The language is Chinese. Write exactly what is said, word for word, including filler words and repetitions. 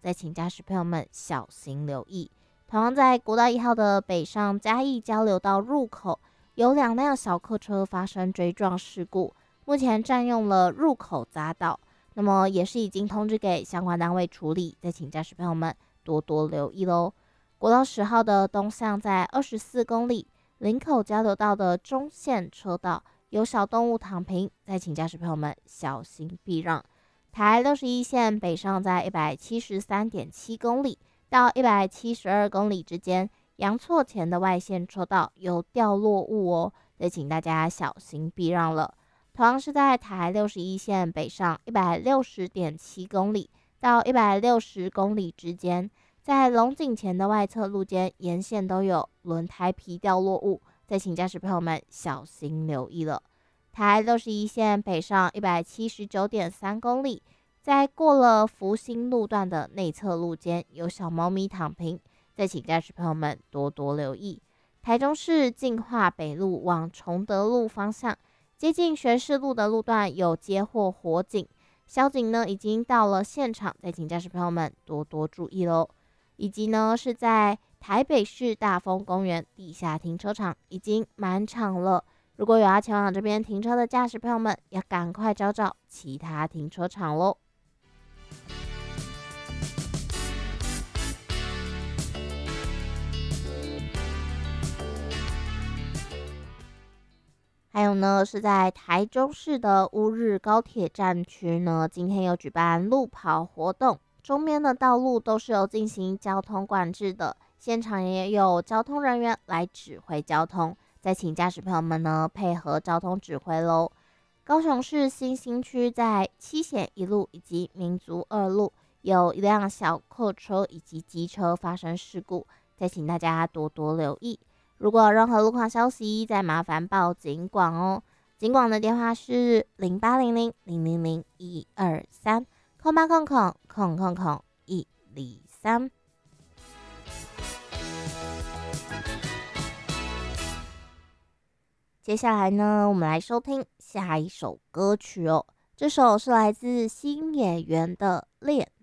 再请驾驶朋友们小心留意。同样在国道一号的北上嘉义交流道入口，有两辆小客车发生追撞事故，目前占用了入口匝道，那么也是已经通知给相关单位处理，再请驾驶朋友们多多留意咯。国道十号的东向在二十四公里，林口交流道的中线车道有小动物躺平，再请驾驶朋友们小心避让。台六十一线北上在一百七十三点七公里到一百七十二公里之间，阳错前的外线车道有掉落物哦，再请大家小心避让了。同样是在台六十一线北上一百六十点七公里到一百六十公里之间，在龙井前的外侧路肩沿线都有轮胎皮掉落物，再请驾驶朋友们小心留意了。台六十一线北上一百七十九点三公里，在过了福兴路段的内侧路肩有小猫咪躺平，再请驾驶朋友们多多留意。台中市进化北路往崇德路方向，接近学士路的路段有接获火警，消警呢已经到了现场，再请驾驶朋友们多多注意咯。以及呢是在台北市大丰公园地下停车场已经满场了，如果有要前往这边停车的驾驶朋友们，要赶快找找其他停车场咯。还有呢，是在台中市的乌日高铁站区呢，今天有举办路跑活动，中边的道路都是有进行交通管制的，现场也有交通人员来指挥交通，再请驾驶朋友们呢配合交通指挥咯。高雄市新兴区在七贤一路以及民族二路有一辆小客车以及机车发生事故，再请大家多多留意。如果有任何路况消息，再麻烦报警广哦。警广的电话是零八零零零零零一二三空八空空空空空一二三。接下来呢，我们来收听下一首歌曲哦。这首是来自新演员的《恋》。